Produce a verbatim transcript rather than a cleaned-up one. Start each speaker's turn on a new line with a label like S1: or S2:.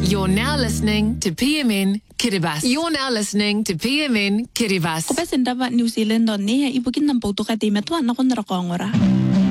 S1: You're now listening to P M N Kiribati. You're now listening to P M N Kiribati.
S2: Ko pa sendaba New Zealand on ne ibukin ng pauto ka di metuan ako narakongora.